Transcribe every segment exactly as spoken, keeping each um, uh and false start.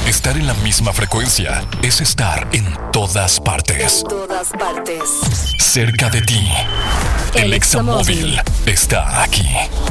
Estar en la misma frecuencia es estar en todas partes. En todas partes. Cerca de ti. El, El Examóvil está aquí.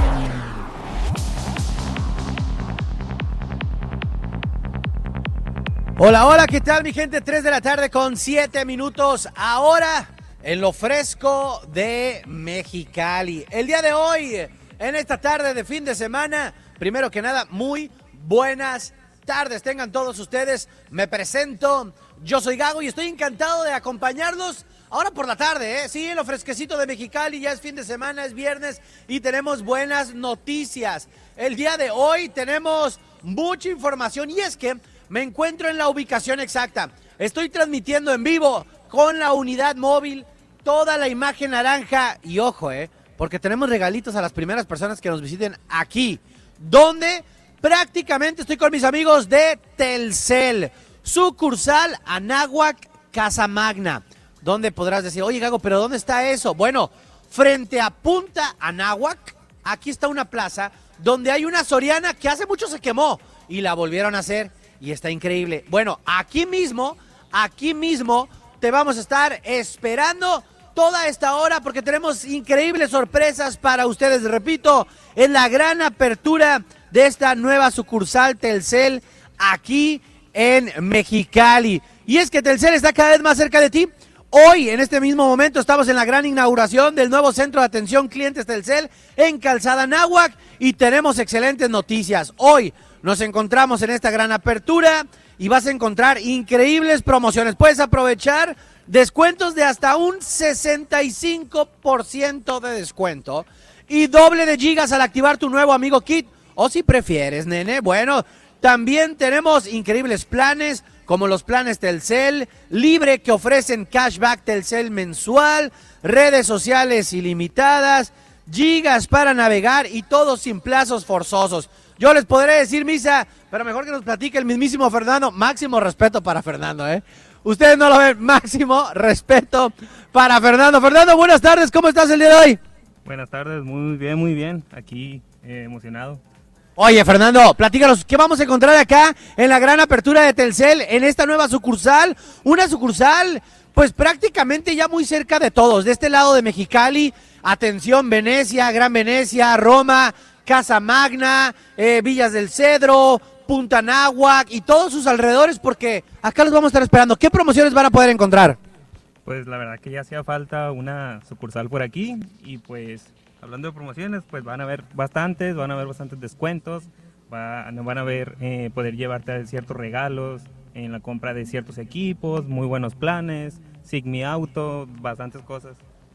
Hola, hola, ¿qué tal mi gente? tres de la tarde con siete minutos. Ahora en lo fresco de Mexicali. El día de hoy, en esta tarde de fin de semana, primero que nada, muy buenas tardes tengan todos ustedes. Me presento, yo soy Gago y estoy encantado de acompañarlos ahora por la tarde, ¿eh? Sí, en lo fresquecito de Mexicali, ya es fin de semana, es viernes y tenemos buenas noticias. El día de hoy tenemos mucha información y es que me encuentro en la ubicación exacta. Estoy transmitiendo en vivo con la unidad móvil, toda la imagen naranja y ojo, ¿eh? Porque tenemos regalitos a las primeras personas que nos visiten aquí, donde prácticamente estoy con mis amigos de Telcel, sucursal Anáhuac, Casa Magna, donde podrás decir, oye Gago, ¿pero dónde está eso? Bueno, frente a Punta Anáhuac, aquí está una plaza donde hay una Soriana que hace mucho se quemó y la volvieron a hacer y está increíble. Bueno, aquí mismo, aquí mismo te vamos a estar esperando toda esta hora porque tenemos increíbles sorpresas para ustedes. Repito, en la gran apertura de esta nueva sucursal Telcel aquí en Mexicali. Y es que Telcel está cada vez más cerca de ti. Hoy, en este mismo momento, estamos en la gran inauguración del nuevo centro de atención clientes Telcel en Calzada Anáhuac y tenemos excelentes noticias. Hoy nos encontramos en esta gran apertura y vas a encontrar increíbles promociones. Puedes aprovechar descuentos de hasta un sesenta y cinco por ciento de descuento y doble de gigas al activar tu nuevo Amigo Kit. O si prefieres, nene, bueno, también tenemos increíbles planes como los planes Telcel Libre que ofrecen cashback Telcel mensual, redes sociales ilimitadas, gigas para navegar y todo sin plazos forzosos. Yo les podré decir misa, pero mejor que nos platique el mismísimo Fernando. Máximo respeto para Fernando, ¿eh? Ustedes no lo ven, máximo respeto para Fernando. Fernando, buenas tardes, ¿cómo estás el día de hoy? Buenas tardes, muy bien, muy bien, aquí eh, emocionado. Oye, Fernando, platícanos, ¿qué vamos a encontrar acá en la gran apertura de Telcel, en esta nueva sucursal? Una sucursal, pues prácticamente ya muy cerca de todos, de este lado de Mexicali, atención, Venecia, Gran Venecia, Roma, Casa Magna, eh, Villas del Cedro, Punta Anáhuac y todos sus alrededores, porque acá los vamos a estar esperando. ¿Qué promociones van a poder encontrar? Pues la verdad que ya hacía falta una sucursal por aquí y pues hablando de promociones, pues van a haber bastantes, van a haber bastantes descuentos, van, van a haber eh, poder llevarte ciertos regalos en la compra de ciertos equipos, muy buenos planes, Sigmi Auto, bastantes cosas.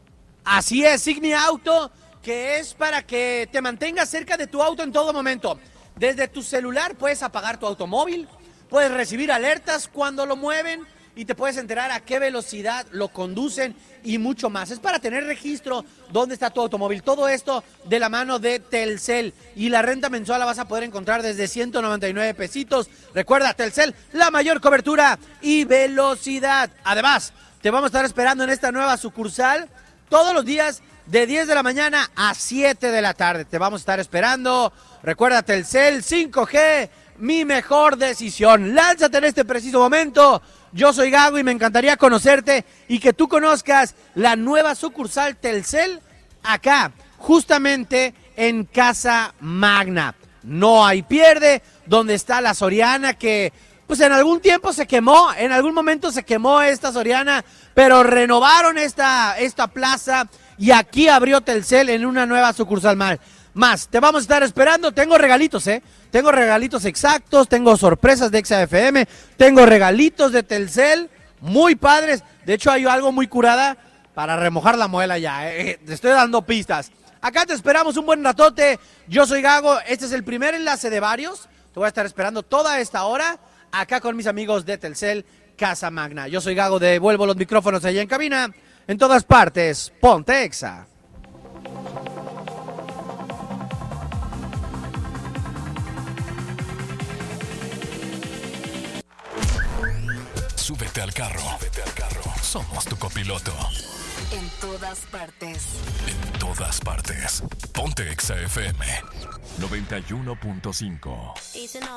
Así es, Sigmi Auto, que es para que te mantengas cerca de tu auto en todo momento. Desde tu celular puedes apagar tu automóvil, puedes recibir alertas cuando lo mueven y te puedes enterar a qué velocidad lo conducen y mucho más. Es para tener registro dónde está tu automóvil. Todo esto de la mano de Telcel. Y la renta mensual la vas a poder encontrar desde ciento noventa y nueve pesitos. Recuerda, Telcel, la mayor cobertura y velocidad. Además, te vamos a estar esperando en esta nueva sucursal todos los días de diez de la mañana a siete de la tarde. Te vamos a estar esperando. Recuerda, Telcel cinco G, mi mejor decisión. Lánzate en este preciso momento. Yo soy Gago y me encantaría conocerte y que tú conozcas la nueva sucursal Telcel acá, justamente en Casa Magna. No hay pierde, donde está la Soriana que pues en algún tiempo se quemó, en algún momento se quemó esta Soriana, pero renovaron esta, esta plaza y aquí abrió Telcel en una nueva sucursal más. Más, te vamos a estar esperando, tengo regalitos, ¿eh? Tengo regalitos exactos, tengo sorpresas de X F M, tengo regalitos de Telcel, muy padres. De hecho, hay algo muy curada para remojar la muela ya, ¿eh? Te estoy dando pistas. Acá te esperamos un buen ratote, yo soy Gago, este es el primer enlace de varios. Te voy a estar esperando toda esta hora, acá con mis amigos de Telcel, Casa Magna. Yo soy Gago, devuelvo los micrófonos allá en cabina, en todas partes, ponte Exa. Súbete al carro. Súbete al carro. Somos tu copiloto. En todas partes. En todas partes. Ponte Exa F M noventa y uno punto cinco.